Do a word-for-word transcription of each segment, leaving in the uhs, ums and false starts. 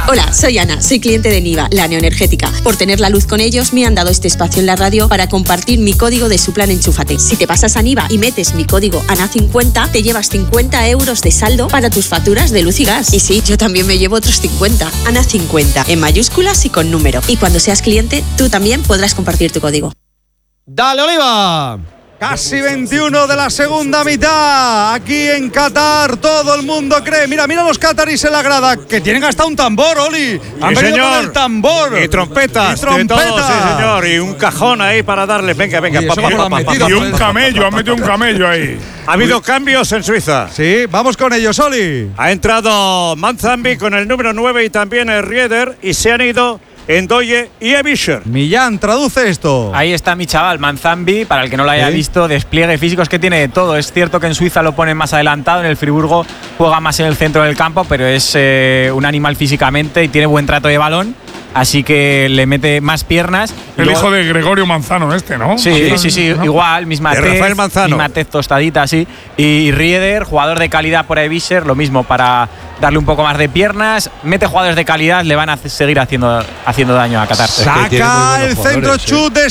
Hola, soy Ana, soy cliente de Niva, la neoenergética. Por tener la luz con ellos me han dado este espacio en la radio para compartir mi código de su plan Enchúfate. Si te pasas a Niva y metes mi código A N A cincuenta, te llevas cincuenta euros de saldo para tus facturas de luz y gas. Y sí, yo también me llevo otros cincuenta. A N A cincuenta, en mayúsculas y con número. Y cuando seas cliente, tú también podrás compartir tu código. ¡Dale, Oliva! Casi veintiuno de la segunda mitad. Aquí en Qatar todo el mundo cree. Mira, mira los cataríes en la grada, que tienen hasta un tambor, Oli. Han sí, venido señor. con el tambor. Y trompetas. Y trompetas. De todo, sí, señor. Y un cajón ahí para darle. Venga, venga. Y, Pa, pa, pa, pa, pa, y un camello, han metido un camello ahí. Ha habido cambios en Suiza. Sí, vamos con ellos, Oli. Ha entrado Manzambi con el número nueve y también el Rieder. Y se han ido Endoye y Ebischer. Millán, traduce esto. Ahí está mi chaval, Manzambi, para el que no lo haya ¿Sí? visto, despliegue físico es que tiene de todo. Es cierto que en Suiza lo ponen más adelantado, en el Friburgo juega más en el centro del campo, pero es eh, un animal físicamente y tiene buen trato de balón, así que le mete más piernas. El luego, hijo de Gregorio Manzano este, ¿no? Sí, sí, sí, ¿no? igual, misma De tez, Rafael Manzano. misma tez tostadita, así. Y Rieder, jugador de calidad por Ebischer, lo mismo, para darle un poco más de piernas. Mete jugadores de calidad, le van a seguir haciendo, haciendo daño a Qatar. Saca el centro chut de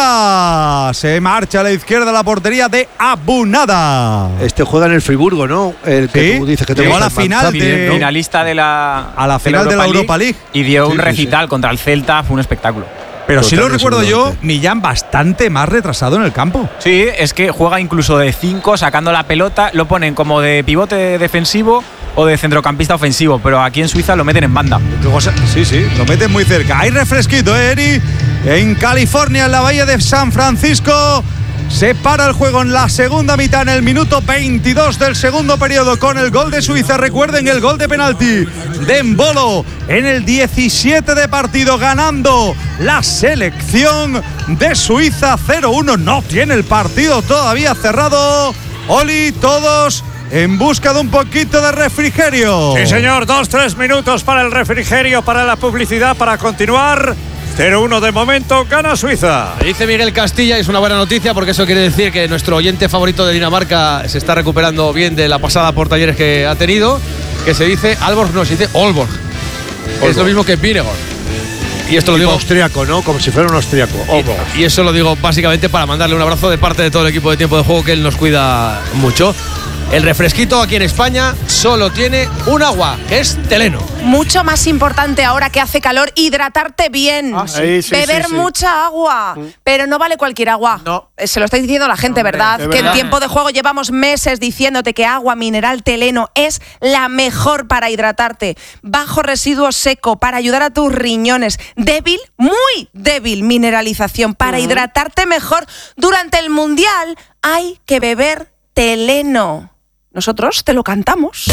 Saka. Se marcha a la izquierda la portería de Abunada. Este juega en el Friburgo, ¿no? El que Sí, tú dices que te llegó gusta, a la el final Manzambi, de- ¿no? Finalista de la, A la final de la Europa League. Y dio Sí, un sí, recital contra el Celta, fue un espectáculo. Pero sí lo Totalmente, recuerdo yo, seguramente. Millán bastante más retrasado en el campo. Sí, es que juega incluso de cinco, sacando la pelota, lo ponen como de pivote defensivo o de centrocampista ofensivo, pero aquí en Suiza lo meten en banda. Qué cosa- Sí, sí, lo meten muy cerca. Hay refresquito, ¿eh, Eri? En California, en la bahía de San Francisco. Se para el juego en la segunda mitad, en el minuto veintidós del segundo periodo, con el gol de Suiza. Recuerden el gol de penalti de Embolo en el diecisiete de partido, ganando la selección de Suiza cero uno. No tiene el partido todavía cerrado. Oli, todos en busca de un poquito de refrigerio. Sí, señor. Dos, tres minutos para el refrigerio, para la publicidad, para continuar. cero uno de momento, gana Suiza. Dice Miguel Castilla, y es una buena noticia porque eso quiere decir que nuestro oyente favorito de Dinamarca se está recuperando bien de la pasada por talleres que ha tenido, que se dice Aalborg, no, se dice Aalborg. Que es lo mismo que Vinegor. Y esto lo Tipo digo austriaco, ¿no? Como si fuera un austriaco. y, y eso lo digo básicamente para mandarle un abrazo de parte de todo el equipo de Tiempo de Juego, que él nos cuida mucho. El refresquito aquí en España solo tiene un agua, que es Teleno. Mucho más importante ahora que hace calor, hidratarte bien. Ah, sí, sí, Beber sí, sí. mucha agua. Pero no vale cualquier agua. No. Eh, Se lo está diciendo la gente, ¿verdad? es Que en verdad. Tiempo de Juego llevamos meses diciéndote que agua mineral Teleno es la mejor para hidratarte. Bajo residuo seco para ayudar a tus riñones. Débil, muy débil mineralización para hidratarte mejor. Durante el Mundial hay que beber Teleno. Nosotros te lo cantamos.